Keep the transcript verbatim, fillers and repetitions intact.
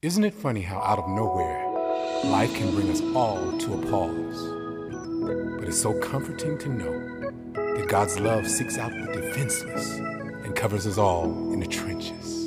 Isn't it funny how out of nowhere, life can bring us all to a pause? But it's so comforting to know that God's love seeks out the defenseless and covers us all in the trenches.